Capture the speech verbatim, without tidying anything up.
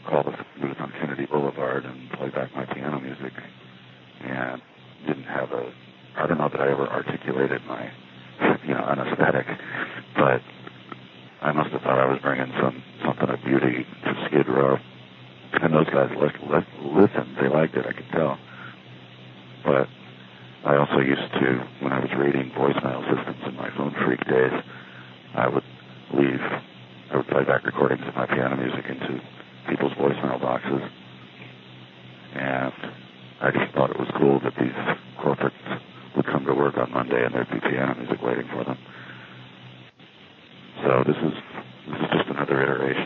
call the booth on Kennedy Boulevard and play back my piano music, and didn't have a, I don't know that I ever articulated my, you know, an aesthetic, but I must have thought I was bringing some something of beauty to Skid Row, and those guys li- listened. They liked it, I could tell. But I also used to, when I was reading voicemail systems in my phone freak days, I would leave, I would play back recordings of my piano music into people's voicemail boxes, and I just thought it was cool that these corporates would come to work on Monday and there'd be piano music waiting for them. So this is this is just another iteration